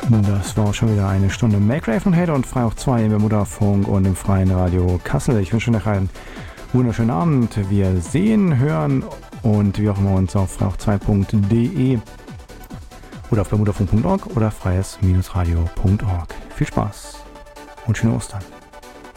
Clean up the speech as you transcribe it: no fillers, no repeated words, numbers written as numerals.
Das war auch schon wieder eine Stunde Make Ravenhead und frei auf 2 im Mutterfunk und im freien Radio Kassel. Ich wünsche euch einen wunderschönen Abend. Wir sehen, hören und wie auch immer uns auf frei2.de oder auf bermudafunk.org oder freies-radio.org. Viel Spaß und schöne Ostern.